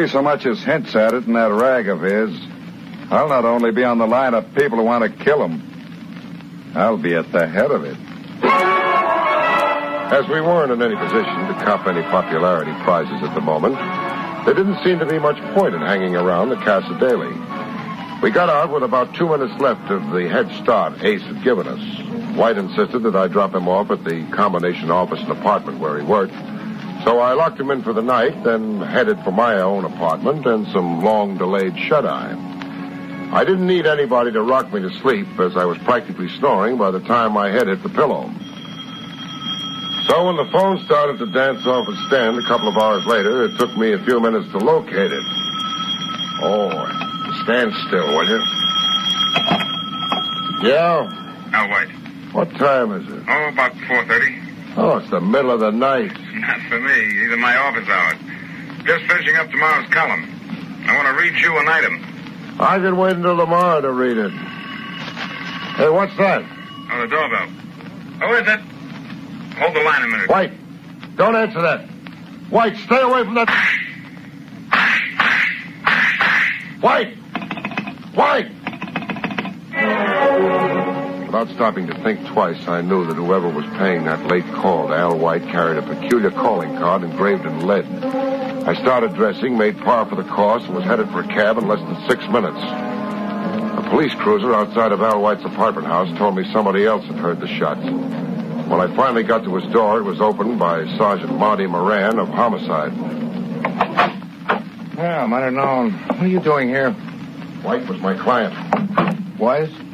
he so much as hints at it in that rag of his, I'll not only be on the line of people who want to kill him, I'll be at the head of it. As we weren't in any position to cop any popularity prizes at the moment, there didn't seem to be much point in hanging around the Casa Daily. We got out with about 2 minutes left of the head start Ace had given us. White insisted that I drop him off at the combination office and apartment where he worked. So I locked him in for the night, then headed for my own apartment and some long-delayed shut-eye. I didn't need anybody to rock me to sleep, as I was practically snoring by the time my head hit the pillow. So when the phone started to dance off its stand a couple of hours later, it took me a few minutes to locate it. Oh, stand still, will you? Yeah? Al White. What time is it? Oh, about 4:30. Oh, it's the middle of the night. Not for me. These are my office hours. Just finishing up tomorrow's column. I want to read you an item. I can wait until tomorrow to read it. Hey, what's that? Oh, the doorbell. Who is it? Hold the line a minute. White, don't answer that. White, stay away from that. White! White! Without stopping to think twice, I knew that whoever was paying that late call to Al White carried a peculiar calling card engraved in lead. I started dressing, made par for the course, and was headed for a cab in less than 6 minutes. A police cruiser outside of Al White's apartment house told me somebody else had heard the shots. When I finally got to his door, it was opened by Sergeant Marty Moran of Homicide. Yeah, I might have known. What are you doing here? White was my client. Was?